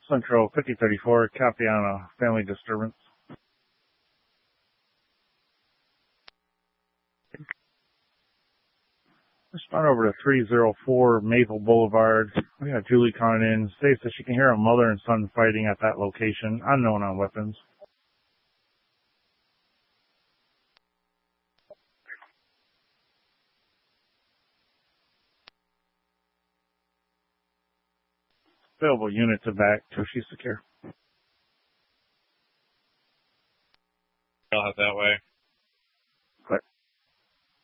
Central 5034, copy on a family disturbance. Respond over to 304 Maple Boulevard. We got Julie calling in. States that she can hear a mother and son fighting at that location. Unknown on weapons. Available units are back till she's secure.